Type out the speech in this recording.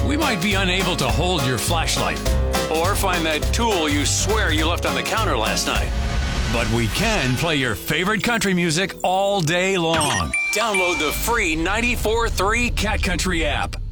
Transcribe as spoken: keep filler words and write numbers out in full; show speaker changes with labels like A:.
A: we might be unable to hold your flashlight or find that tool you swear you left on the counter last night. But we can play your favorite country music all day long. Download the free ninety-four point three Cat Country app.